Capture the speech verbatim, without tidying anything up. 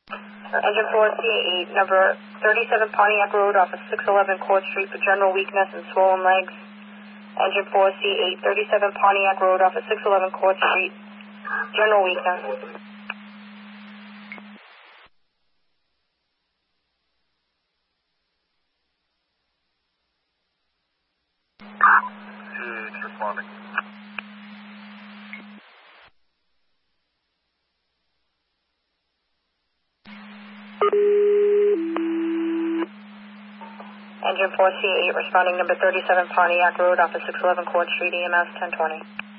Engine four C eight, number thirty-seven Pontiac Road off of six eleven Court Street for general weakness and swollen legs. Engine four C eight, thirty-seven Pontiac Road off of six eleven Court Street, general weakness. C H responding. Engine four C eight responding number thirty-seven Pontiac Road off of six eleven Court Street, E M S ten twenty.